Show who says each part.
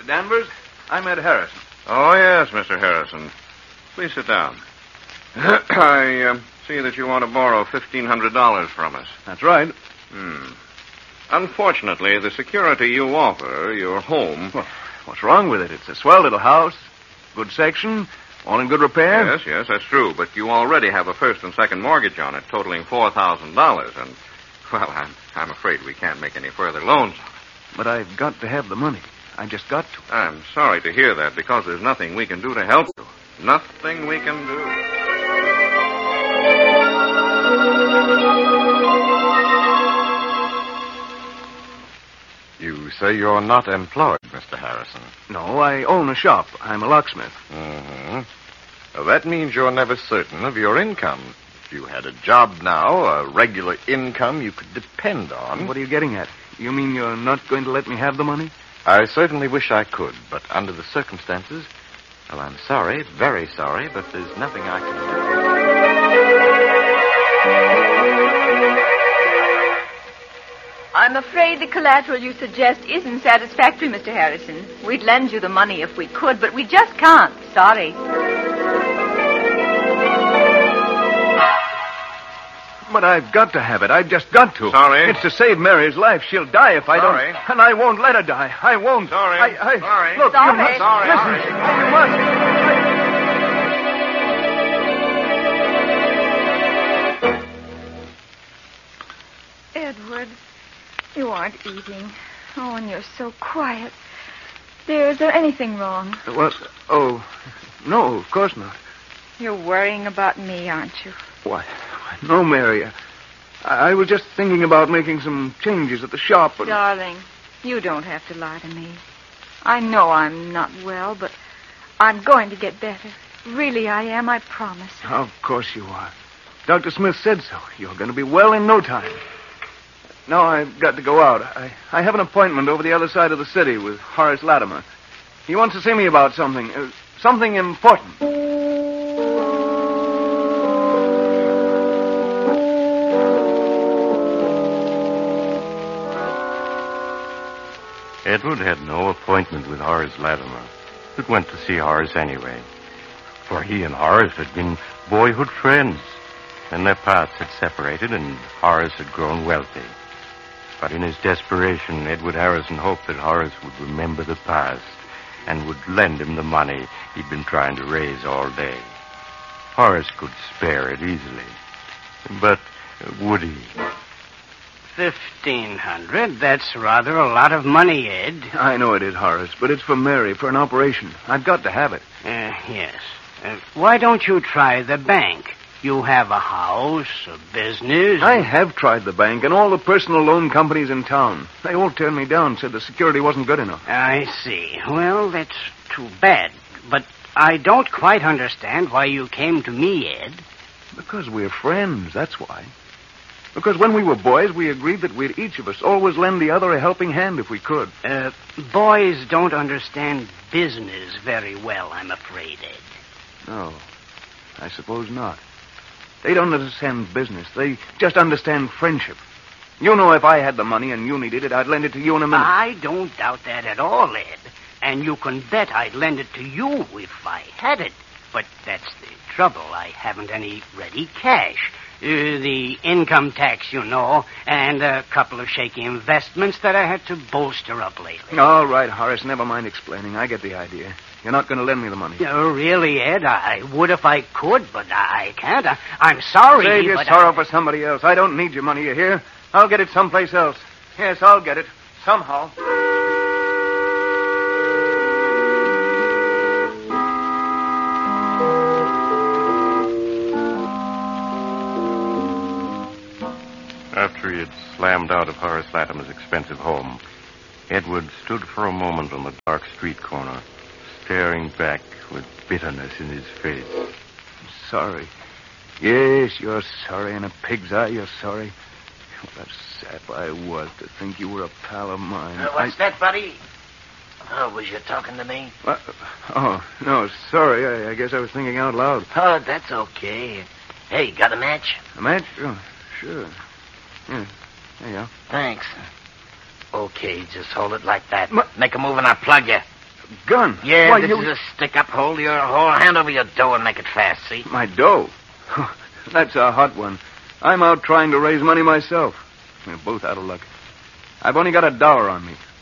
Speaker 1: Danvers. I'm Ed Harrison.
Speaker 2: Oh, yes, Mr. Harrison. Please sit down. I see that you want to borrow $1,500 from us.
Speaker 1: That's right.
Speaker 2: Unfortunately, the security you offer, your home...
Speaker 1: Well, what's wrong with it? It's a swell little house. Good section. All in good repair.
Speaker 2: Yes, that's true. But you already have a first and second mortgage on it, totaling $4,000. And, well, I'm afraid we can't make any further loans.
Speaker 1: But I've got to have the money. I just got to.
Speaker 2: I'm sorry to hear that, because there's nothing we can do to help you. Nothing we can do.
Speaker 3: You say you're not employed, Mr. Harrison.
Speaker 1: No, I own a shop. I'm a locksmith.
Speaker 3: Mm-hmm. Well, that means you're never certain of your income. If you had a job now, a regular income you could depend on...
Speaker 1: What are you getting at? You mean you're not going to let me have the money?
Speaker 3: I certainly wish I could, but under the circumstances... Well, I'm sorry, very sorry, but there's nothing I can do.
Speaker 4: I'm afraid the collateral you suggest isn't satisfactory, Mr. Harrison. We'd lend you the money if we could, but we just can't. Sorry.
Speaker 1: But I've got to have it. I've just got to.
Speaker 2: Sorry.
Speaker 1: It's to save Mary's life. She'll die if I
Speaker 2: Sorry.
Speaker 1: don't. And I won't let her die. I won't.
Speaker 2: Sorry. Sorry.
Speaker 1: Look,
Speaker 4: Sorry.
Speaker 1: you must.
Speaker 2: Sorry.
Speaker 1: Listen.
Speaker 4: You must. Edward, you aren't eating. Oh, and you're so quiet. Dear, is there anything wrong?
Speaker 1: What? Oh, no, of course not.
Speaker 4: You're worrying about me, aren't you?
Speaker 1: Why, no, Mary. I was just thinking about making some changes at the shop. And...
Speaker 4: Darling, you don't have to lie to me. I know I'm not well, but I'm going to get better. Really, I am, I promise.
Speaker 1: Of course you are. Dr. Smith said so. You're going to be well in no time. Now I've got to go out. I have an appointment over the other side of the city with Horace Latimer. He wants to see me about something. Something important.
Speaker 5: Edward had no appointment with Horace Latimer, but went to see Horace anyway. For he and Horace had been boyhood friends, and their paths had separated, and Horace had grown wealthy. But in his desperation, Edward Harrison hoped that Horace would remember the past and would lend him the money he'd been trying to raise all day. Horace could spare it easily. But would he?
Speaker 6: 1,500? That's rather a lot of money, Ed.
Speaker 1: I know it is, Horace, but it's for Mary, for an operation. I've got to have it.
Speaker 6: Yes. Why don't you try the bank? You have a house, a business.
Speaker 1: I have tried the bank and all the personal loan companies in town. They all turned me down, said the security wasn't good enough.
Speaker 6: I see. Well, that's too bad. But I don't quite understand why you came to me, Ed.
Speaker 1: Because we're friends, that's why. Because when we were boys, we agreed that we'd each of us always lend the other a helping hand if we could.
Speaker 6: Boys don't understand business very well, I'm afraid, Ed.
Speaker 1: No, I suppose not. They don't understand business. They just understand friendship. You know, if I had the money and you needed it, I'd lend it to you in a minute.
Speaker 6: I don't doubt that at all, Ed. And you can bet I'd lend it to you if I had it. But that's the trouble. I haven't any ready cash. The income tax, you know, and a couple of shaky investments that I had to bolster up lately.
Speaker 1: All right, Horace, never mind explaining. I get the idea. You're not going to lend me the money.
Speaker 6: No, really, Ed, I would if I could, but I can't. I'm sorry.
Speaker 1: Save your sorrow for somebody else. I don't need your money, you hear? I'll get it someplace else. Yes, I'll get it. Somehow.
Speaker 5: After he had slammed out of Horace Latimer's expensive home, Edward stood for a moment on the dark street corner, staring back with bitterness in his face.
Speaker 1: Sorry. Yes, you're sorry. In a pig's eye, you're sorry. What a sap I was to think you were a pal of mine.
Speaker 7: What's that, buddy? Oh, was you talking to me?
Speaker 1: Oh, no, sorry. I guess I was thinking out loud.
Speaker 7: Oh, that's okay. Hey, got a match?
Speaker 1: A match? Oh, sure. Yeah, there you go.
Speaker 7: Thanks. Okay, just hold it like that. Make a move and I'll plug you.
Speaker 1: gun?
Speaker 7: Yeah,
Speaker 1: Why,
Speaker 7: this is a stick-up. Hold your whole hand over your dough and make it fast, see?
Speaker 1: My dough? That's a hot one. I'm out trying to raise money myself. We're both out of luck. I've only got $1 on me.